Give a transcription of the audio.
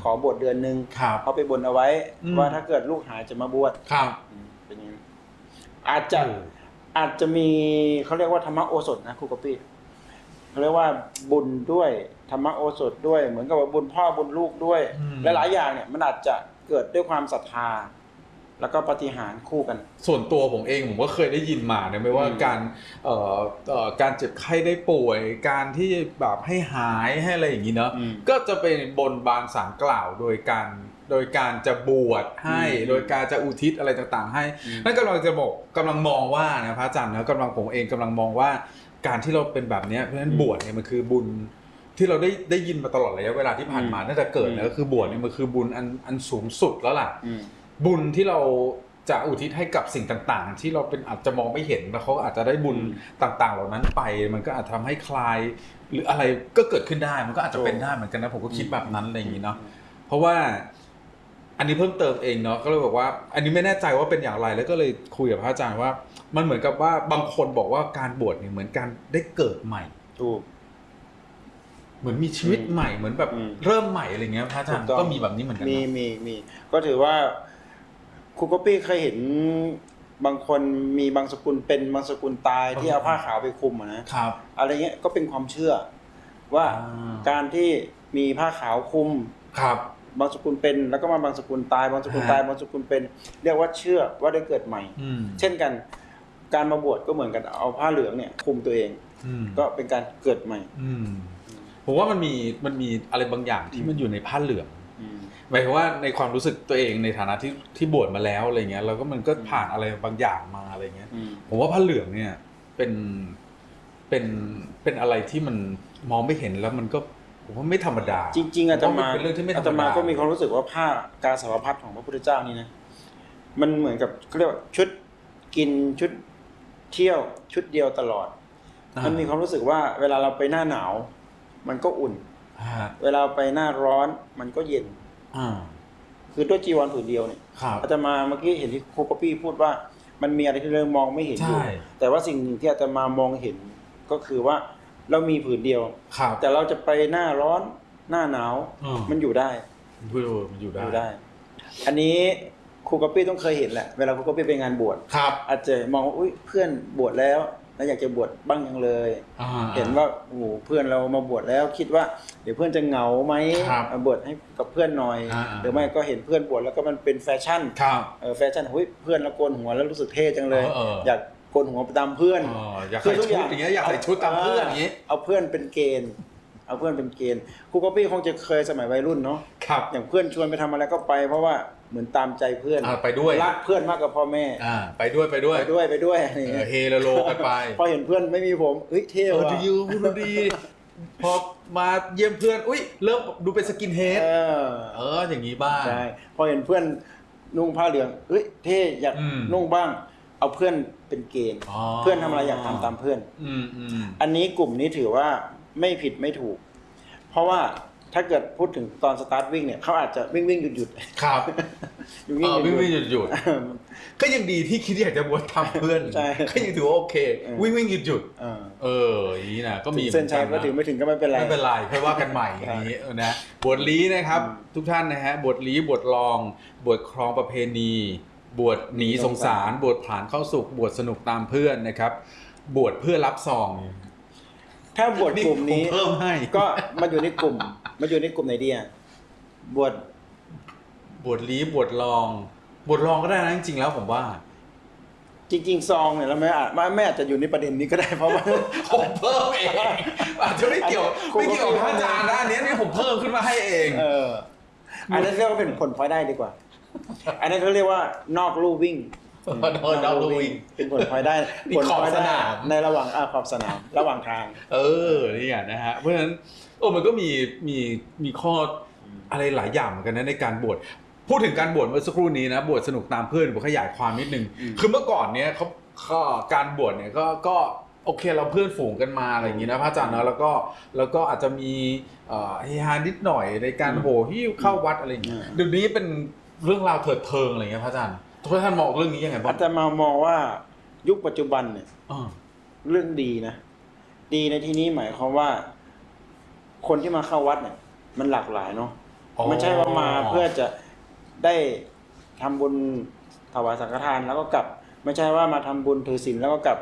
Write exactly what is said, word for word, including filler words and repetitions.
อบวชเดือนนึงเขาไปบนเอาไว้ว่าถ้าเกิดลูกหายจะมาบวชครับเป็นอย่างนี้อาจจะอาจจะมีเขาเรียกว่าธรรมโอสถนะครูกอปี้เขาเรียกว่าบุญด้วยธรรมโอสถด้วยเหมือนกับว่าบุญพ่อบุญลูกด้วยหลายๆอย่างเนี่ยมันอาจจะเกิดด้วยความศรัทธาแล้วก็ปาฏิหาริย์คู่กันส่วนตัวผมเองผมก็เคยได้ยินมาเนี่ยไม่ว่าการเอ่อเอ่อการเจ็บไข้ได้ป่วยการที่แบบให้หายให้อะไรอย่างนี้เนาะก็จะเป็นบนบานศาลกล่าวโดยการโดยการจะบวชให้โดยการจะอุทิศอะไรต่างๆให้นั่นกำลังจะบอกกำลังมองว่านะพระอาจารย์นะกำลังผมเองกำลังมองว่าการที่เราเป็นแบบนี้เพราะฉะนั้นบวชเนี่ยมันคือบุญที่เราได้ได้ยินมาตลอดระยะเวลาที่ผ่านมาตั้งแต่เกิดแล้วก็คือบวชเนี่ยมันคือบุญอันอันสูงสุดแล้วล่ะบุญที่เราจะอุทิศให้กับสิ่งต่างๆที่เราเป็นอาจจะมองไม่เห็นแล้วเขาอาจจะได้บุญต่างๆเหล่านั้นไปมันก็อาจทำให้คลายหรืออะไรก็เกิดขึ้นได้มันก็อาจจะเป็นได้เหมือนกันนะผมก็คิดแบบนั้นอะไรอย่างนี้เนาะเพราะว่าอันนี้เพิ่มเติมเองเนาะก็เลยบอกว่าอันนี้ไม่แน่ใจว่าเป็นอย่างไรแล้วก็เลยคุยกับพระอาจารย์ว่ามันเหมือนกับว่าบางคนบอกว่าการบวชเนี่ยเหมือนการได้เกิดใหม่ถูกเหมือนมีชีวิตใหม่เหมือนแบบเริ่มใหม่อะไรเงี้ยพระอาจารย์ก็มีแบบนี้เหมือนกันมีมีมีก็ถือว่าครูก๊อปปี้เคยเห็นบางคนมีบางสกุลเป็นบางสกุลตายที่เอาผ้าขาวไปคลุมนะครับอะไรเงี้ยก็เป็นความเชื่อว่าการที่มีผ้าขาวคลุมครับบางสกุลเป็นแล้วก็มาบางสกุลตายบางสกุลตายบางสกุลเป็นเรียกว่าเชื่อว่าได้เกิดใหม่เช่นกันการมาบวชก็เหมือนกันเอาผ้าเหลืองเนี่ยคลุมตัวเองก็เป็นการเกิดใหม่ผมว่ามันมีมันมีอะไรบางอย่างที่มันอยู่ในผ้าเหลืองหมายถึงว่าในความรู้สึกตัวเองในฐานะที่ที่บวชมาแล้วอะไรเงี้ยแล้วก็มันก็ผ่านอะไรบางอย่างมาอะไรเงี้ยผมว่าผ้าเหลืองเนี่ยเป็นเป็นเป็นอะไรที่มันมองไม่เห็นแล้วมันก็ผมว่าไม่ธรรมดาจริงๆอาตมาเป็นเรื่องที่ไม่ธรรมดาอาตมาก็มีความรู้สึกว่าผ้ากาสาวพัสของพระพุทธเจ้านี่นะมันเหมือนกับเขาเรียกว่าชุดกินชุดเที่ยวชุดเดียวตลอดมันมีความรู้สึกว่าเวลาเราไปหน้าหนาวมันก็อุ่นเวลาไปหน้าร้อนมันก็เย็นคือด้วยจีวรผืนเดียวเนี่ยอาตมาเมื่อกี้เห็นที่ครูก๊อปปี้พูดว่ามันมีอะไรที่เรามองไม่เห็นอยู่แต่ว่าสิ่งหนึ่งที่อาตมามองเห็นก็คือว่าเรามีผืนเดียวแต่เราจะไปหน้าร้อนหน้าหนาวมันอยู่ได้มันอยู่ได้ อันนี้ครูก๊อปปี้ต้องเคยเห็นแหละเวลาครูก๊อปปี้ไปงานบวชอาจจะมองว่าอุ้ยเพื่อนบวชแล้วแล้วอยากจะบวชบ้างยังเลยเห็นว่าโอ้โหเพื่อนเรามาบวชแล้วคิดว่าเดี๋ยวเพื่อนจะเหงาไหมบวชให้กับเพื่อนหน่อยหรือไม่ก็เห็นเพื่อนบวชแล้วก็มันเป็นแฟชั่นแฟชั่นเฮ้ยเพื่อนเราโกนหัวแล้วรู้สึกเท่จังเลยอยากโกนหัวตามเพื่อนอยากใส่ชุดอย่างเงี้ยอยากใส่ชุดตามเพื่อนอย่างงี้เอาเพื่อนเป็นเกณฑ์เอาเพื่อนเป็นเกณฑ์ครูก๊อปปี้คงจะเคยสมัยวัยรุ่นเนาะอย่างเพื่อนชวนไปทำอะไรก็ไปเพราะว่าเหมือนตามใจเพื่อนไปด้วยรักเพื่อนมากกว่าพ่อแม่ไปด้วยไปด้วยไปด้วยไปด้วยเฮโลกันไปพอเห็นเพื่อนไม่มีผมเฮ้ยเท่ว่ะดูดูดีพอมาเยี่ยมเพื่อนอุ้ยเริ่มดูเป็นสกินเฮดเอออย่างนี้บ้างใช่พอเห็นเพื่อนนุ่งผ้าเหลืองเฮ้ยเท่อยากนุ่งบ้างเอาเพื่อนเป็นเกณฑ์เพื่อนทำอะไรอยากทำตามเพื่อนอันนี้กลุ่มนี้ถือว่าไม่ผิดไม่ถูกเพราะว่าถ้าเกิดพูดถึงตอนสตาร์ทวิ่งเนี่ยเขาอาจจะวิ่งวิ่งหยุดหยุดครับวิ่งวิ่งวิ่งหยุดหยุดก็ยังดีที่คิดอยากจะบวชทำเพื่อนก็ยังถือว่าโอเควิ่งวิ่งหยุดหยุดเอออย่างนี้นะก็มีเส้นชัยก็ถึงไม่ถึงก็ไม่เป็นไรไม่เป็นไรค่อยว่ากันใหม่อย่างนี้นะบวชลี้นะครับทุกท่านนะฮะบวชลี้บวชรองบวชครองประเพณีบวชหนีสงสารบวชผ่านเข้าสุขบวชสนุกตามเพื่อนนะครับบวชเพื่อรับซองถ้าบวชกลุ่มนี้เพิ่มให้ก็มาอยู่ในกลุ่มมาอยู่ในกลุ่มไหนดีอ่ะบวชบวชลี้บวชรองบวชรองก็ได้นะจริงๆแล้วผมว่าจริงๆซองเนี่ยเราไม่อาจไม่อาจจะอยู่ในประเด็นนี้ก็ได้เพราะว่าผมเพิ่มเองอาจจะไม่เกี่ยวไม่เกี่ยวกับอาจารย์นะอันนี้นี่ผมเพิ่มขึ้นมาให้เองเอออันนั้นเรียกว่าเป็นผลพลอยได้ดีกว่าอันนั้นเขาเรียกว่านอกลู่วิ่งนอกลู่วิ่งเป็นผลพลอยได้ผลพลอยได้ในระหว่างอ่าขอบสนามระหว่างทางเออนี่อ่ะนะฮะเพราะฉะนั้นโอ้มันก็มีมีมีข้ออะไรหลายอย่างเหมือนกันนะในการบวชพูดถึงการบวชเมื่อสักครู่นี้นะบวชสนุกตามเพื่อนผมขยายความนิดนึงคือเมื่อก่อนเนี้ยเขาการบวชเนี่ยก็ก็โอเคเราเพื่อนฝูงกันมาอะไรอย่างงี้นะพระอาจารย์นะแล้วก็แล้วก็อาจจะมีเฮฮานิดหน่อยในการโหหิ้วเข้าวัดอะไรอย่างเงี้ยเดี๋ยวนี้เป็นเรื่องราวเถิดเทิงอะไรเงี้ยพระอาจารย์ทุกท่านมองเรื่องนี้ยังไงบ้างอาจจะมามองว่ายุคปัจจุบันเนี่ยเรื่องดีนะดีในที่นี้หมายความว่าคนที่มาเข้าวัดเนี่ยมันหลากหลายเนาะอ๋อไม่ใช่ว่ามาเพื่อจะได้ทำบุญถวายสังฆทานแล้วก็กลับ ไม่ใช่ว่ามาทำบุญถือศีลแล้วก็กลับ